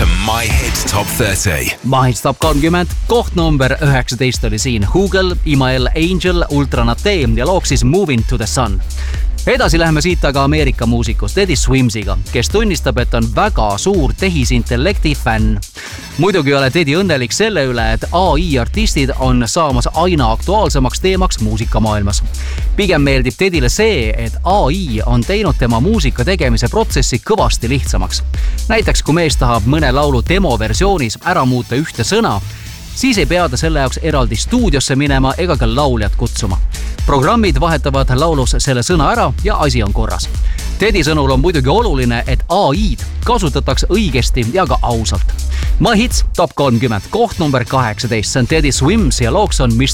to My Hit Top 30. My Hit Top 30, koht number 19 oli siin Google, Imael Angel, Ultranate ja looks siis Moving to the Sun. Edasi läheme siit aga Ameerika muusikust Teddy Swimsiga, kes tunnistab, et on väga suur tehisintellekti fänn. Muidugi ei ole Teddy õnnelik selle üle, et AI-artistid on saamas aina aktuaalsemaks teemaks muusikamaailmas. Pigem meeldib Teddyle see, et AI on teinud tema muusika tegemise protsessi kõvasti lihtsamaks. Näiteks kui mees tahab mõne laulu demoversioonis ära muuta ühte sõna, siis ei pea ta selle jaoks eraldi stuudiosse minema ega ka lauljat kutsuma. Programmid vahetavad laulus selle sõna ära ja asi on korras. Teddy sõnul on muidugi oluline, et AI-d kasutatakse õigesti ja ka ausalt. My Hits Top 30, koht number 18, see on Teddy Swims ja looks on Mr.